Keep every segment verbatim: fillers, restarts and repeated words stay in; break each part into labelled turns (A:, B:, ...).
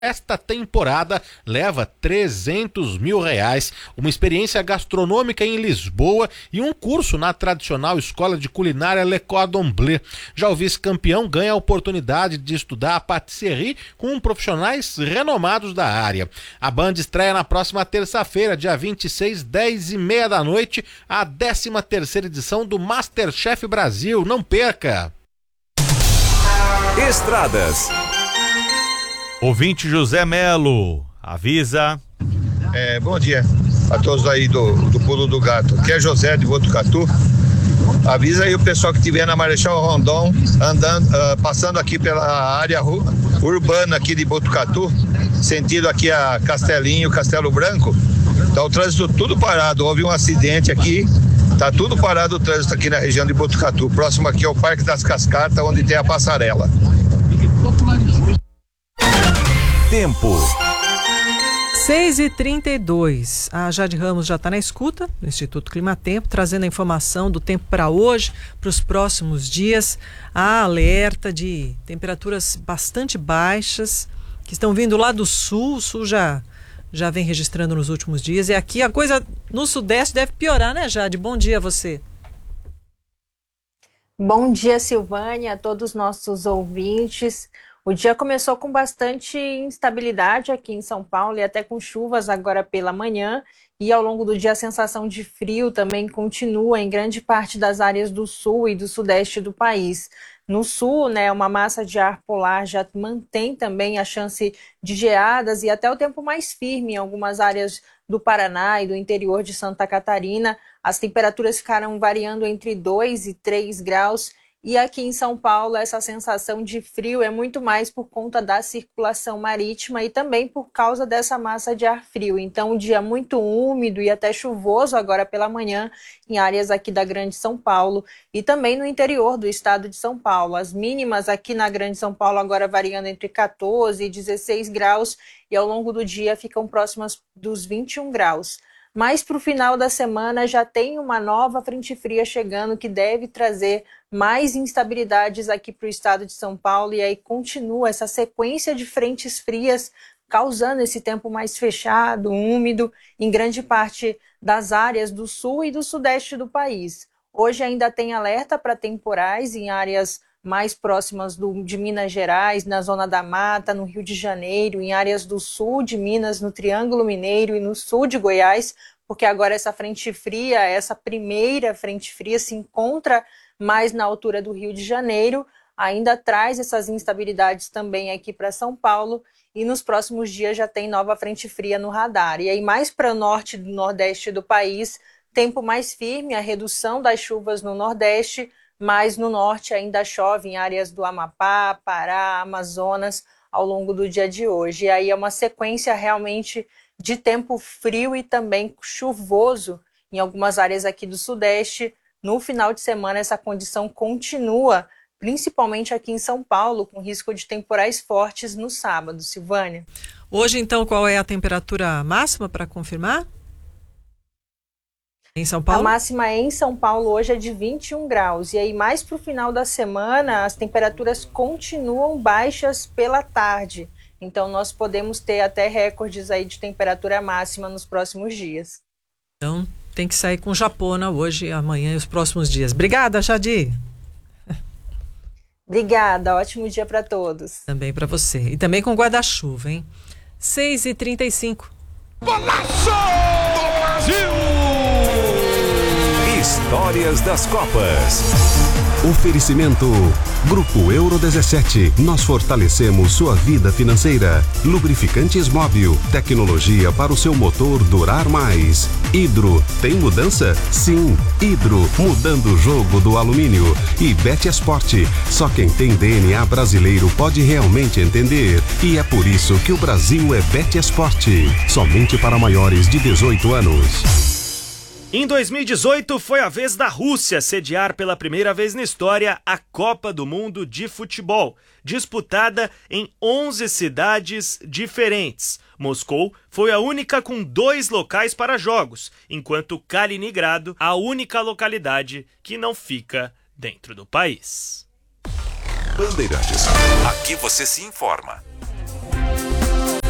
A: Esta temporada leva trezentos mil reais, uma experiência gastronômica em Lisboa e um curso na tradicional Escola de Culinária Le Cordon Bleu. Já o vice-campeão ganha a oportunidade de estudar a patisserie com profissionais renomados da área. A Band estreia na próxima terça-feira, dia vinte e seis, dez e meia da noite, a décima terceira edição do Masterchef Brasil. Não perca!
B: Estradas.
C: Ouvinte José Melo, avisa.
D: É, bom dia a todos aí do, do Pulo do Gato. Aqui é José de Botucatu. Avisa aí o pessoal que estiver na Marechal Rondon, andando, uh, passando aqui pela área ru- urbana aqui de Botucatu, sentido aqui a Castelinho, Castelo Branco. Tá o trânsito tudo parado. Houve um acidente aqui, tá tudo parado o trânsito aqui na região de Botucatu. Próximo aqui é o Parque das Cascatas, onde tem a passarela.
B: Tempo.
E: seis e trinta e dois. A Jade Ramos já está na escuta do Instituto Climatempo, trazendo a informação do tempo para hoje, para os próximos dias. Há alerta de temperaturas bastante baixas que estão vindo lá do sul. O sul já, já vem registrando nos últimos dias. E aqui a coisa no sudeste deve piorar, né, Jade? Bom dia a você.
F: Bom dia, Silvânia, a todos os nossos ouvintes. O dia começou com bastante instabilidade aqui em São Paulo e até com chuvas agora pela manhã, e ao longo do dia a sensação de frio também continua em grande parte das áreas do sul e do sudeste do país. No sul, né, uma massa de ar polar já mantém também a chance de geadas e até o tempo mais firme em algumas áreas do Paraná e do interior de Santa Catarina. As temperaturas ficaram variando entre dois e três graus. E aqui em São Paulo, essa sensação de frio é muito mais por conta da circulação marítima e também por causa dessa massa de ar frio. Então, um dia muito úmido e até chuvoso agora pela manhã em áreas aqui da Grande São Paulo e também no interior do estado de São Paulo. As mínimas aqui na Grande São Paulo agora variando entre quatorze e dezesseis graus e ao longo do dia ficam próximas dos vinte e um graus. Mas para o final da semana já tem uma nova frente fria chegando que deve trazer mais instabilidades aqui para o estado de São Paulo, e aí continua essa sequência de frentes frias causando esse tempo mais fechado, úmido, em grande parte das áreas do sul e do sudeste do país. Hoje ainda tem alerta para temporais em áreas mais próximas do, de Minas Gerais, na Zona da Mata, no Rio de Janeiro, em áreas do sul de Minas, no Triângulo Mineiro e no sul de Goiás, porque agora essa frente fria, essa primeira frente fria se encontra mais na altura do Rio de Janeiro, ainda traz essas instabilidades também aqui para São Paulo, e nos próximos dias já tem nova frente fria no radar. E aí mais para o norte e do nordeste do país, tempo mais firme, a redução das chuvas no nordeste, mas no norte ainda chove em áreas do Amapá, Pará, Amazonas, ao longo do dia de hoje. E aí é uma sequência realmente de tempo frio e também chuvoso em algumas áreas aqui do sudeste. No final de semana essa condição continua, principalmente aqui em São Paulo, com risco de temporais fortes no sábado. Silvânia.
E: Hoje, então, qual é a temperatura máxima para confirmar? Em São Paulo?
F: A máxima em São Paulo hoje é de vinte e um graus. E aí, mais para o final da semana, as temperaturas continuam baixas pela tarde. Então, nós podemos ter até recordes aí de temperatura máxima nos próximos dias.
E: Então, tem que sair com japona hoje, amanhã e os próximos dias. Obrigada, Jadi.
F: Obrigada, ótimo dia para todos.
E: Também para você. E também com guarda-chuva, hein? seis e trinta e cinco.
B: Golaço do Brasil! Histórias das Copas.
G: Oferecimento Grupo Euro dezessete. Nós fortalecemos sua vida financeira. Lubrificantes Móbil. Tecnologia para o seu motor durar mais. Hidro. Tem mudança? Sim. Hidro. Mudando o jogo do alumínio. E Betesport. Só quem tem D N A brasileiro pode realmente entender. E é por isso que o Brasil é Betesport. Somente para maiores de dezoito anos.
H: Em dois mil e dezoito, foi a vez da Rússia sediar pela primeira vez na história a Copa do Mundo de Futebol, disputada em onze cidades diferentes. Moscou foi a única com dois locais para jogos, enquanto Kaliningrado, a única localidade que não fica dentro do país.
B: Bandeirantes. Aqui você se informa.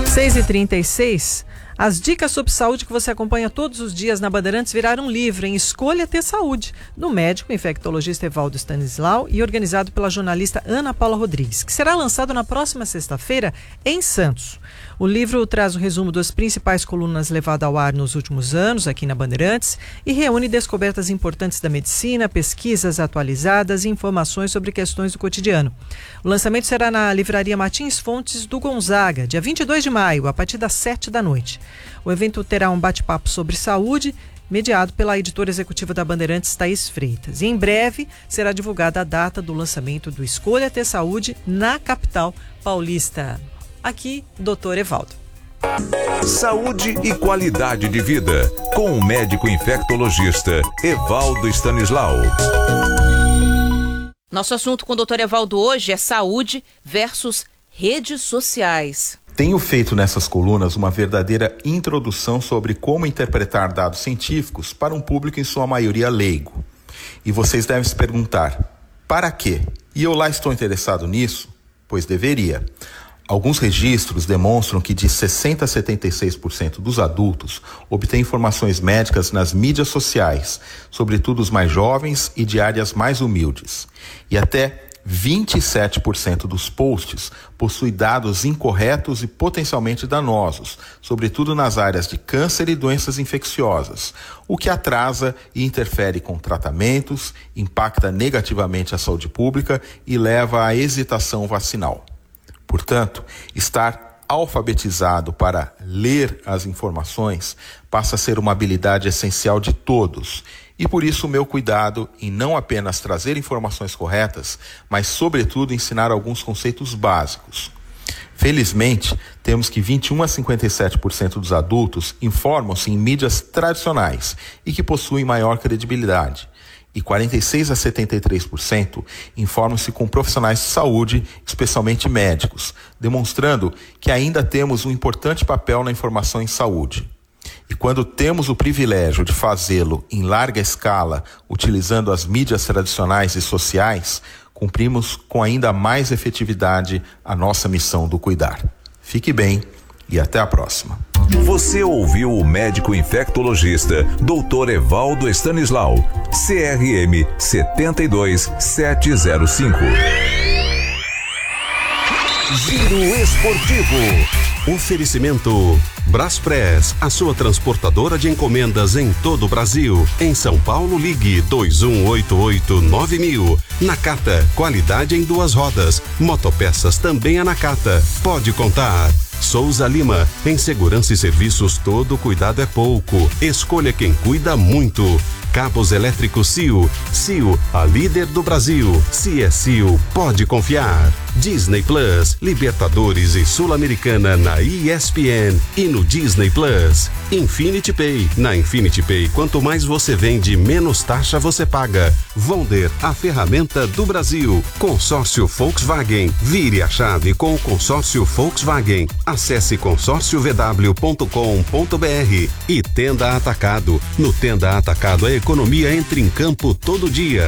E: seis e trinta e seis. As dicas sobre saúde que você acompanha todos os dias na Bandeirantes viraram um livro em Escolha Ter Saúde, do médico infectologista Evaldo Stanislau e organizado pela jornalista Ana Paula Rodrigues, que será lançado na próxima sexta-feira em Santos. O livro traz o resumo das principais colunas levadas ao ar nos últimos anos aqui na Bandeirantes e reúne descobertas importantes da medicina, pesquisas atualizadas e informações sobre questões do cotidiano. O lançamento será na Livraria Martins Fontes do Gonzaga, dia vinte e dois de maio, a partir das sete da noite. O evento terá um bate-papo sobre saúde, mediado pela editora executiva da Bandeirantes, Thaís Freitas. E em breve será divulgada a data do lançamento do Escolha Ter Saúde na capital paulista. Aqui, doutor Evaldo.
B: Saúde e qualidade de vida, com o médico infectologista Evaldo Stanislau.
I: Nosso assunto com o doutor Evaldo hoje é saúde versus redes sociais.
J: Tenho feito nessas colunas uma verdadeira introdução sobre como interpretar dados científicos para um público em sua maioria leigo. E vocês devem se perguntar, para quê? E eu lá estou interessado nisso? Pois deveria. Alguns registros demonstram que de sessenta a setenta e seis por cento dos adultos obtêm informações médicas nas mídias sociais, sobretudo os mais jovens e de áreas mais humildes. E até vinte e sete por cento dos posts possuem dados incorretos e potencialmente danosos, sobretudo nas áreas de câncer e doenças infecciosas, o que atrasa e interfere com tratamentos, impacta negativamente a saúde pública e leva à hesitação vacinal. Portanto, estar alfabetizado para ler as informações passa a ser uma habilidade essencial de todos. E por isso o meu cuidado em não apenas trazer informações corretas, mas sobretudo ensinar alguns conceitos básicos. Felizmente, temos que vinte e um a cinquenta e sete por cento dos adultos informam-se em mídias tradicionais e que possuem maior credibilidade. E quarenta e seis a setenta e três por cento informam-se com profissionais de saúde, especialmente médicos, demonstrando que ainda temos um importante papel na informação em saúde. E quando temos o privilégio de fazê-lo em larga escala, utilizando as mídias tradicionais e sociais, cumprimos com ainda mais efetividade a nossa missão do cuidar. Fique bem e até a próxima.
B: Você ouviu o médico infectologista doutor Evaldo Stanislau, C R M sete dois sete zero cinco.
G: Giro Esportivo. Oferecimento Braspress, a sua transportadora de encomendas em todo o Brasil. Em São Paulo, ligue dois um oito oito nove mil. Nakata, qualidade em duas rodas. Motopeças também a Nakata. Pode contar. Souza Lima, em segurança e serviços todo cuidado é pouco. Escolha quem cuida muito. Cabos elétricos C I O. C I O, a líder do Brasil. Se é C I O, pode confiar. Disney Plus, Libertadores e Sul-Americana na E S P N e no Disney Plus. Infinity Pay, na Infinity Pay, quanto mais você vende, menos taxa você paga. Vonder, a ferramenta do Brasil. Consórcio Volkswagen, vire a chave com o consórcio Volkswagen. Acesse consórcio v w ponto com ponto b r. E Tenda Atacado, no Tenda Atacado a economia entra em campo todo dia.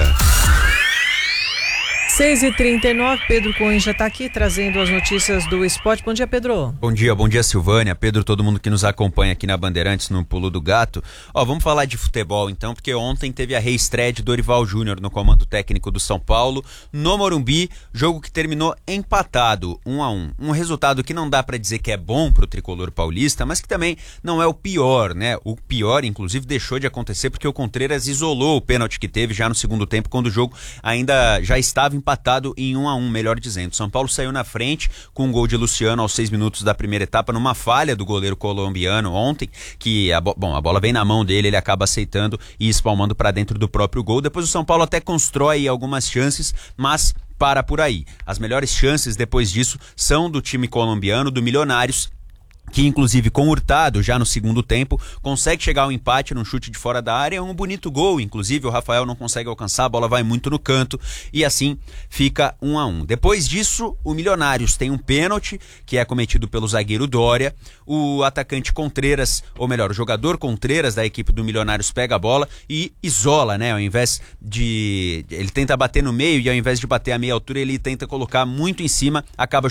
E: seis e trinta e nove, Pedro Cunha já está aqui trazendo as notícias do esporte. Bom dia, Pedro.
K: Bom dia, bom dia, Silvânia, Pedro, todo mundo que nos acompanha aqui na Bandeirantes no Pulo do Gato. Ó, vamos falar de futebol então, porque ontem teve a reestreia de Dorival Júnior no comando técnico do São Paulo, no Morumbi, jogo que terminou empatado, um a um. Um resultado que não dá para dizer que é bom pro tricolor paulista, mas que também não é o pior, né? O pior, inclusive, deixou de acontecer porque o Contreras isolou o pênalti que teve já no segundo tempo, quando o jogo ainda já estava empatado em um a um, melhor dizendo. São Paulo saiu na frente com um gol de Luciano aos seis minutos da primeira etapa, numa falha do goleiro colombiano ontem, que a, bo- bom, a bola vem na mão dele, ele acaba aceitando e espalmando para dentro do próprio gol. Depois o São Paulo até constrói algumas chances, mas para por aí. As melhores chances depois disso são do time colombiano, do Milionários, que inclusive com Hurtado já no segundo tempo consegue chegar ao empate num chute de fora da área, é um bonito gol, inclusive o Rafael não consegue alcançar, a bola vai muito no canto e assim fica um a um. Depois disso, o Milionários tem um pênalti que é cometido pelo zagueiro Dória, o atacante Contreras, ou melhor, o jogador Contreras da equipe do Milionários pega a bola e isola, né, ao invés de... ele tenta bater no meio e ao invés de bater a meia altura ele tenta colocar muito em cima, acaba